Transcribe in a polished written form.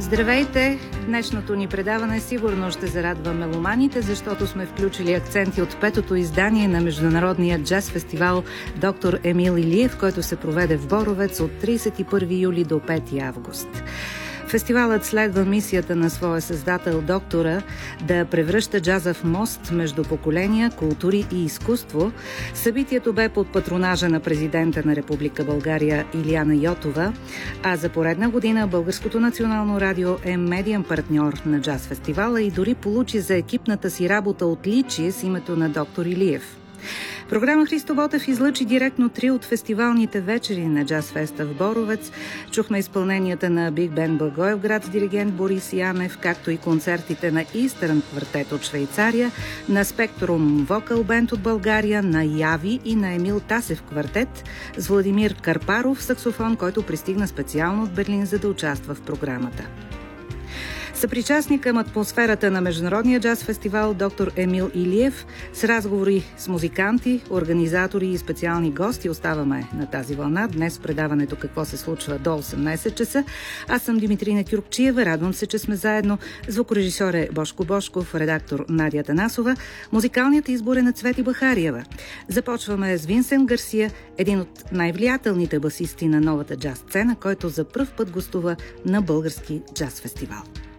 Здравейте! Днешното ни предаване сигурно ще зарадва меломаните, защото сме включили акценти от петото издание на Международния джаз фестивал Доктор Емил Илиев, който се проведе в Боровец от 31 юли до 5 август. Фестивалът следва мисията на своя създател доктора да превръща джаза в мост между поколения, култури и изкуство. Събитието бе под патронажа на президента на Република България Илияна Йотова, а за поредна година Българското национално радио е медиен партньор на джаз фестивала и дори получи за екипната си работа отличие с името на доктор Илиев. Програма Христо Ботев излъчи директно 3 от фестивалните вечери на Джаз Феста в Боровец. Чухме изпълненията на Биг Бен Благоевград с диригент Борис Янев, както и концертите на Истърн квартет от Швейцария, на Спектрум Вокал Бенд от България, на Яви и на Емил Тасев квартет с Владимир Карпаров саксофон, който пристигна специално от Берлин, за да участва в програмата. Съпричастни към атмосферата на Международния джаз фестивал доктор Емил Илиев с разговори с музиканти, организатори и специални гости оставаме на тази вълна. Днес предаването «Какво се случва» до 18 часа. Аз съм Димитрина Кюркчиева. Радвам се, че сме заедно. Звукорежисьор е Бошко Бошков, редактор Надя Танасова. Музикалният избор е на Цвети Бахариева. Започваме с Винсент Гарсия, един от най-влиятелните басисти на новата джаз сцена, който за пръв път гостува на български джаз фестивал.